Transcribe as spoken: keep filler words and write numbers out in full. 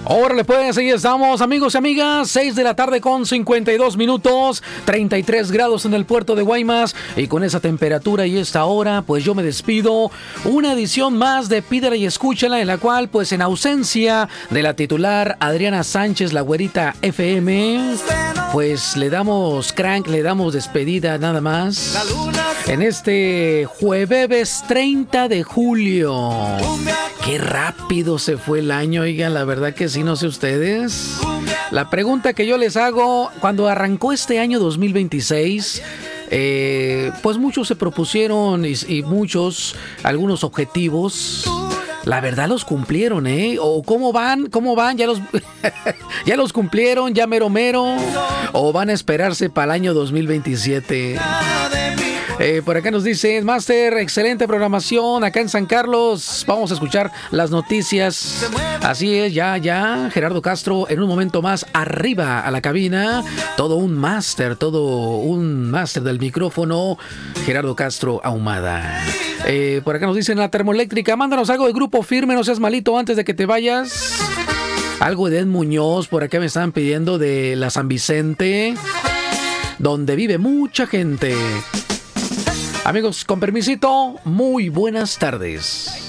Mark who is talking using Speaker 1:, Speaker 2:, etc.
Speaker 1: Órale pues, ahí estamos, amigos y amigas, seis de la tarde con cincuenta y dos minutos, treinta y tres grados en el puerto de Guaymas, y con esa temperatura y esta hora, pues yo me despido. Una edición más de Pídela y Escúchala, en la cual, pues en ausencia de la titular Adriana Sánchez, la güerita F M, pues le damos crank, le damos despedida nada más. En este jueves treinta de julio. Qué rápido se fue el año, oigan, la verdad que sí, no sé ustedes. La pregunta que yo les hago, cuando arrancó este año dos mil veintiséis, eh, pues muchos se propusieron y, y muchos, algunos objetivos. La verdad los cumplieron, ¿eh? ¿O cómo van? ¿Cómo van? ¿Ya los, ya los cumplieron? ¿Ya mero mero? ¿O van a esperarse para el año dos mil veintisiete? Eh, por acá nos dice Master, excelente programación acá en San Carlos. Vamos a escuchar las noticias. Así es, ya, ya. Gerardo Castro en un momento más arriba a la cabina. Todo un máster, todo un máster del micrófono. Gerardo Castro Ahumada. Eh, por acá nos dicen la termoeléctrica. Mándanos algo de Grupo Firme, no seas malito antes de que te vayas. Algo de Ed Muñoz, por acá me estaban pidiendo de la San Vicente, donde vive mucha gente. Amigos, con permisito, muy buenas tardes.